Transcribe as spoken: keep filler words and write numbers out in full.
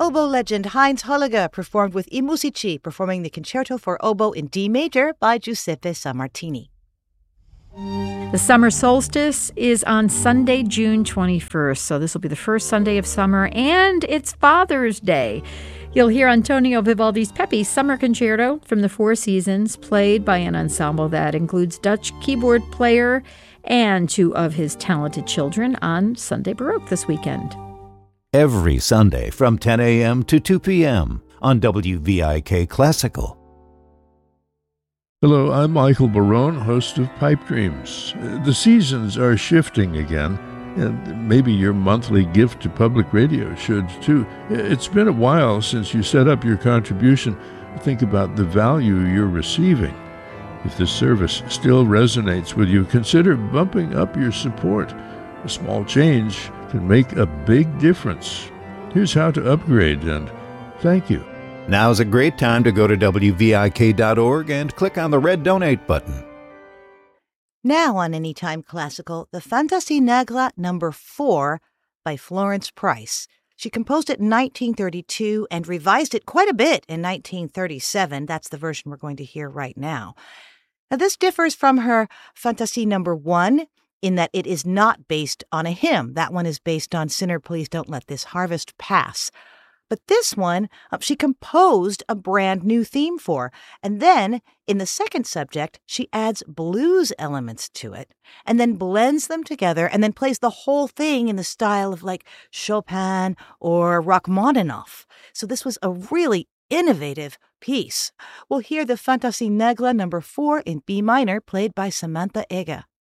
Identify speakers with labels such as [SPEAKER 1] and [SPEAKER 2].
[SPEAKER 1] Oboe legend Heinz Holliger performed with I Musici, performing the Concerto for Oboe in D major by Giuseppe Sammartini.
[SPEAKER 2] The summer solstice is on Sunday, June twenty-first, so this will be the first Sunday of summer, and it's Father's Day. You'll hear Antonio Vivaldi's Peppy Summer Concerto from the Four Seasons, played by an ensemble that includes Dutch keyboard player and two of his talented children on Sunday Baroque this weekend.
[SPEAKER 3] Every Sunday from ten a.m. to two p.m. on W V I K Classical.
[SPEAKER 4] Hello, I'm Michael Barone, host of Pipe Dreams. The seasons are shifting again, and maybe your monthly gift to public radio should too. It's been a while since you set up your contribution. Think about the value you're receiving. If this service still resonates with you, consider bumping up your support. A small change can make a big difference. Here's how to upgrade, and thank you.
[SPEAKER 3] Now's a great time to go to W V I K dot org and click on the red donate button.
[SPEAKER 1] Now on Anytime Classical, the Fantasie Negra number four by Florence Price. She composed it in nineteen thirty-two and revised it quite a bit in nineteen thirty-seven. That's the version we're going to hear right now. Now this differs from her Fantasie number one in that it is not based on a hymn. That one is based on Sinner, Please Don't Let This Harvest Pass. But this one, uh, she composed a brand new theme for. And then, in the second subject, she adds blues elements to it, and then blends them together, and then plays the whole thing in the style of, like, Chopin or Rachmaninoff. So this was a really innovative piece. We'll hear the Fantasie Negra number four in B minor, played by Samantha Ega.